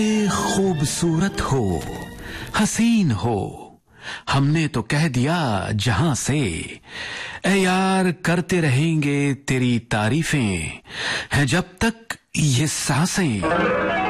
खूबसूरत हो, हसीन हो, हमने तो कह दिया जहां से, ए यार करते रहेंगे तेरी तारीफें, हैं जब तक ये सांसें।